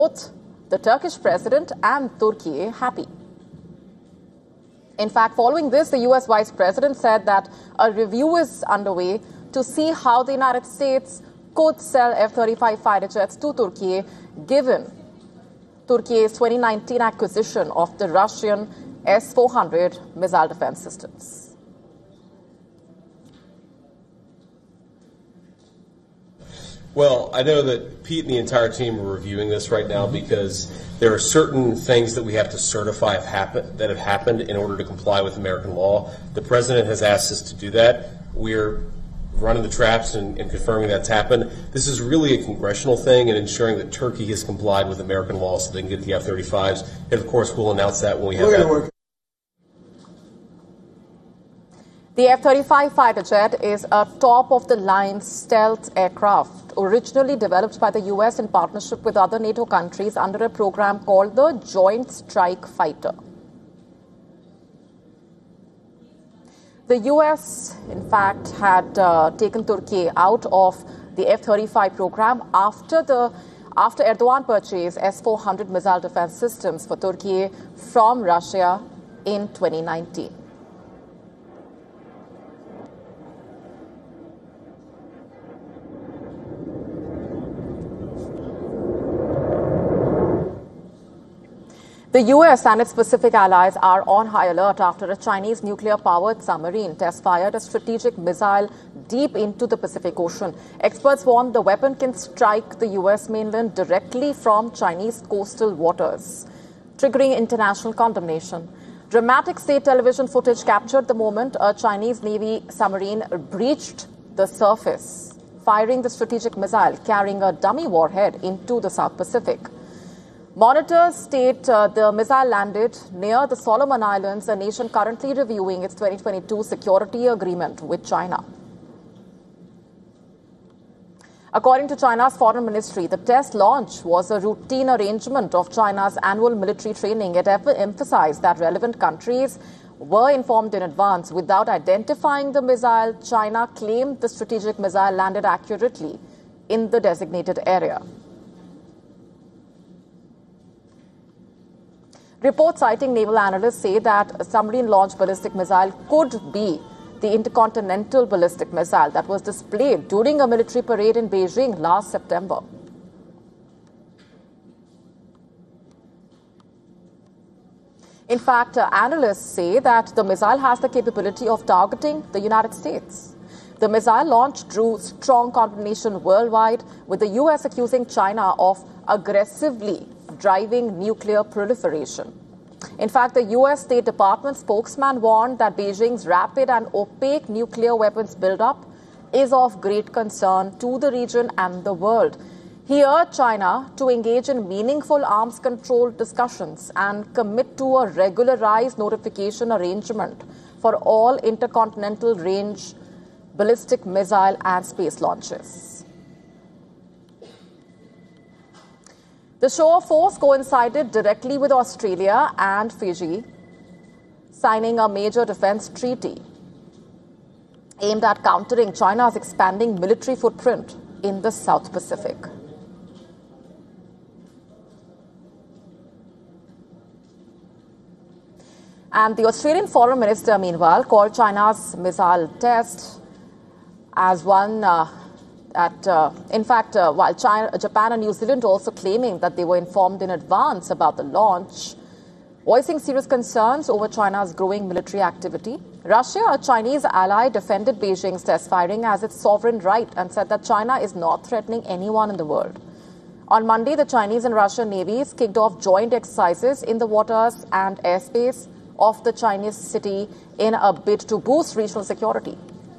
both the Turkish president and Turkey happy. In fact, following this, the US Vice President said that a review is underway to see how the United States could sell F-35 fighter jets to Turkey, given Turkey's 2019 acquisition of the Russian S-400 missile defense systems. Well, I know that Pete and the entire team are reviewing this right now because there are certain things that we have to certify that have happened in order to comply with American law. The President has asked us to do that. We're running the traps and confirming that's happened. This is really a congressional thing and ensuring that Turkey has complied with American law so they can get the F-35s. And, of course, we'll announce that when we have that. The F-35 fighter jet is a top-of-the-line stealth aircraft originally developed by the U.S. in partnership with other NATO countries under a program called the Joint Strike Fighter. The U.S., in fact, had taken Turkey out of the F-35 program after Erdogan purchased S-400 missile defense systems for Turkey from Russia in 2019. The U.S. and its Pacific allies are on high alert after a Chinese nuclear-powered submarine test-fired a strategic missile deep into the Pacific Ocean. Experts warn the weapon can strike the U.S. mainland directly from Chinese coastal waters, triggering international condemnation. Dramatic state television footage captured the moment a Chinese Navy submarine breached the surface, firing the strategic missile carrying a dummy warhead into the South Pacific. Monitors state the missile landed near the Solomon Islands, a nation currently reviewing its 2022 security agreement with China. According to China's foreign ministry, the test launch was a routine arrangement of China's annual military training. It emphasized that relevant countries were informed in advance. Without identifying the missile, China claimed the strategic missile landed accurately in the designated area. Reports citing naval analysts say that a submarine-launched ballistic missile could be the intercontinental ballistic missile that was displayed during a military parade in Beijing last September. In fact, analysts say that the missile has the capability of targeting the United States. The missile launch drew strong condemnation worldwide, with the U.S. accusing China of aggressively driving nuclear proliferation. In fact, the U.S. State Department spokesman warned that Beijing's rapid and opaque nuclear weapons buildup is of great concern to the region and the world. He urged China to engage in meaningful arms control discussions and commit to a regularized notification arrangement for all intercontinental range ballistic missile and space launches. The show of force coincided directly with Australia and Fiji signing a major defense treaty aimed at countering China's expanding military footprint in the South Pacific. And the Australian Foreign Minister, meanwhile, called China's missile test as one while Japan and New Zealand also claiming that they were informed in advance about the launch, voicing serious concerns over China's growing military activity. Russia, a Chinese ally, defended Beijing's test firing as its sovereign right and said that China is not threatening anyone in the world. On Monday, the Chinese and Russian navies kicked off joint exercises in the waters and airspace of the Chinese city in a bid to boost regional security.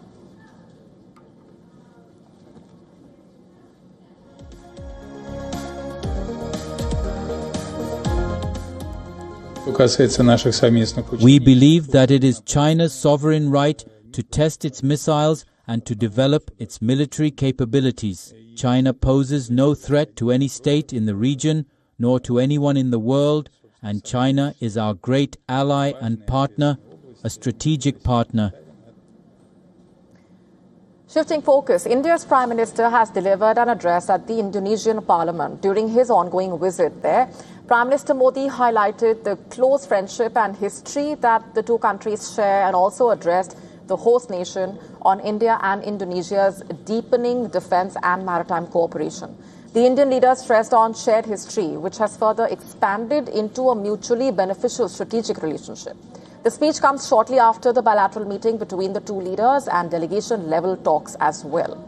We believe that it is China's sovereign right to test its missiles and to develop its military capabilities. China poses no threat to any state in the region nor to anyone in the world, and China is our great ally and partner, a strategic partner. Shifting focus, India's Prime Minister has delivered an address at the Indonesian Parliament during his ongoing visit there. Prime Minister Modi highlighted the close friendship and history that the two countries share and also addressed the host nation on India and Indonesia's deepening defense and maritime cooperation. The Indian leader stressed on shared history, which has further expanded into a mutually beneficial strategic relationship. The speech comes shortly after the bilateral meeting between the two leaders and delegation-level talks as well.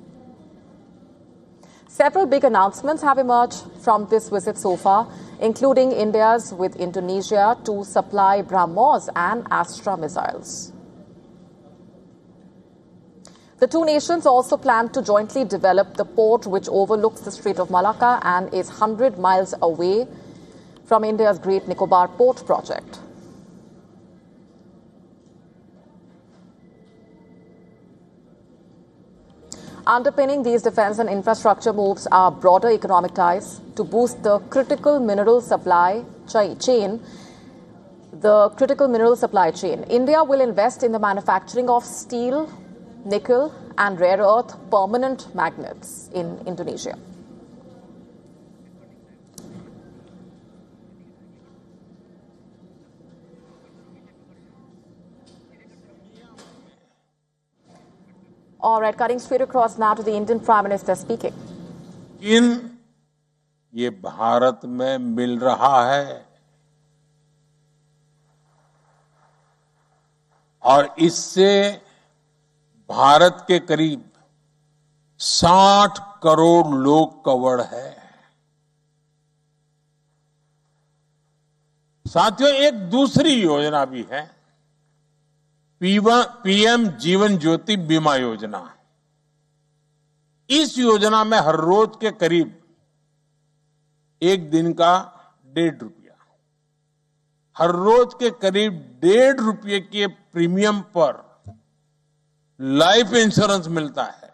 Several big announcements have emerged from this visit so far, including India's with Indonesia to supply BrahMos and Astra missiles. The two nations also plan to jointly develop the port which overlooks the Strait of Malacca and is 100 miles away from India's Great Nicobar Port project. Underpinning these defense and infrastructure moves are broader economic ties to boost the critical mineral supply chain. India will invest in the manufacturing of steel, nickel and rare earth permanent magnets in Indonesia. All right, cutting straight across now to the Indian Prime Minister speaking. ये भारत में मिल रहा है और इससे भारत के करीब 60 करोड़ लोग covered है। साथियों, एक दूसरी योजना भी है, पीएम जीवन ज्योति बीमा योजना। इस योजना में हर रोज के करीब एक दिन का 1.5 रुपया, हर रोज के करीब 1.5 रुपये के प्रीमियम पर लाइफ इंश्योरेंस मिलता है।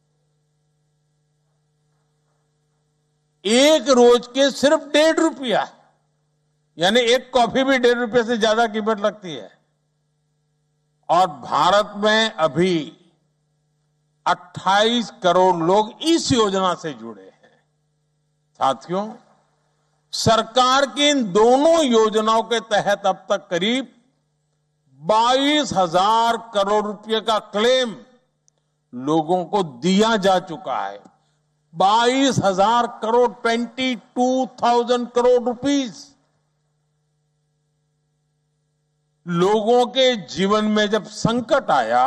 एक रोज के सिर्फ 1.5 रुपया, यानी एक कॉफी भी 1.5 रुपये से ज्यादा कीमत लगती है। और भारत में अभी 28 करोड़ लोग इस योजना से जुड़े हैं। साथियों, सरकार की इन दोनों योजनाओं के तहत अब तक करीब 22,000 करोड़ रुपए का क्लेम लोगों को दिया जा चुका है। 22,000 करोड़, 22,000 करोड़ रुपीस। लोगों के जीवन में जब संकट आया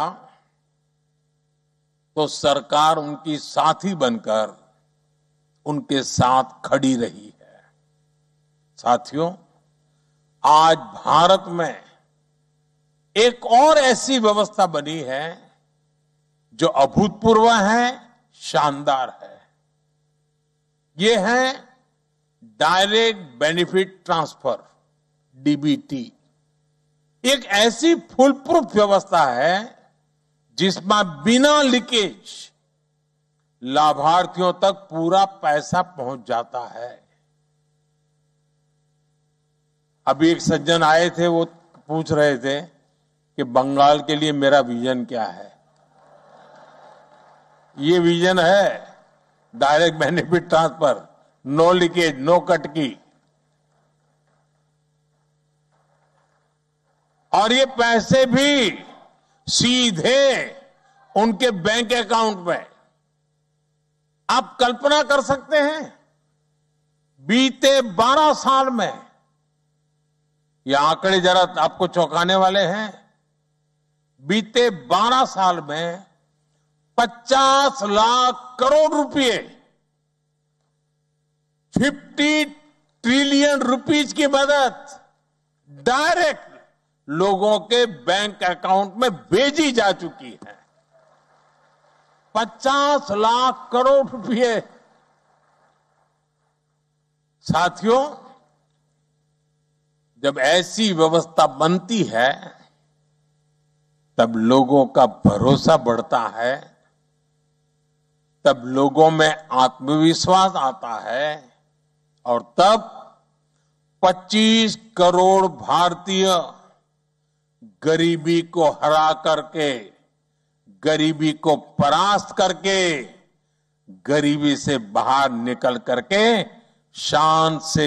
तो सरकार उनकी साथी बनकर उनके साथ खड़ी रही है। साथियों, आज भारत में एक और ऐसी व्यवस्था बनी है जो अभूतपूर्व है, शानदार है। ये है डायरेक्ट बेनिफिट ट्रांसफर, डीबीटी। एक ऐसी फुल प्रूफ व्यवस्था है जिसमें बिना लीकेज लाभार्थियों तक पूरा पैसा पहुंच जाता है। अभी एक सज्जन आए थे, वो पूछ रहे थे कि बंगाल के लिए मेरा विजन क्या है। ये विजन है direct benefit transfer, no leakage, no cut की। और ये पैसे भी सीधे उनके बैंक अकाउंट में। आप कल्पना कर सकते हैं, बीते 12 साल में, ये आंकड़े जरा आपको चौंकाने वाले हैं, बीते 12 साल में 50 लाख करोड़ रुपए, 50 ट्रिलियन रुपीज की मदद डायरेक्ट लोगों के बैंक अकाउंट में भेजी जा चुकी है। 50 लाख करोड़ रुपए। साथियों, जब ऐसी व्यवस्था बनती है तब लोगों का भरोसा बढ़ता है, तब लोगों में आत्मविश्वास आता है और तब 25 करोड़ भारतीय गरीबी को हरा करके गरीबी को परास्त करके गरीबी से बाहर निकल करके शान से